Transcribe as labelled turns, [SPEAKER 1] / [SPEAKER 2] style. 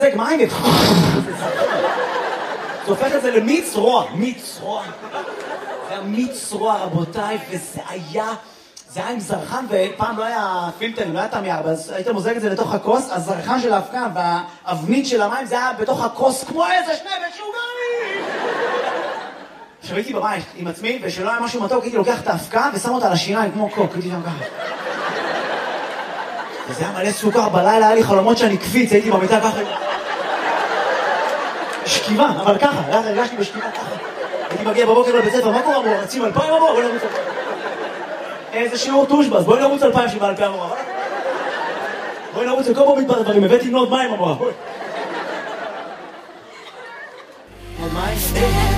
[SPEAKER 1] מים זה הופך את זה למיץ רוע, מיץ רוע. זה היה מיץ רוע רבותיי, וזה היה עם זרחן, ופעם לא היה פילטרים, לא היה תמי 4, אז היית מוזג את זה לתוך הכוס, הזרחן של האבקה והאבנית של המים זה היה בתוך הכוס כמו איזה שני משוגעים. עכשיו הייתי בבית עם עצמי, ושלא היה משהו מתוק, הייתי לוקח את האבקה ושם אותה על השיריים כמו קוק, הייתי שם ככה. וזה היה מלא סוכר, בלילה היה לי חלומות שאני קפיץ, הייתי במיטה ככה. שכיבה, אבל ככה, הרגשתי בשכיבה ככה. הייתי מגיע בבוקר לבית ספר, מה קורה אמרו? רצים 2,000 אמרו? בואי נרוץ 2,000. איזה שיעור טושבס, בואי נרוץ 2,000 שבא 2,000 אמרו. בואי נרוץ לכל פה מתבר דברים, הבאתי עם עוד מים אמרו. עוד מים?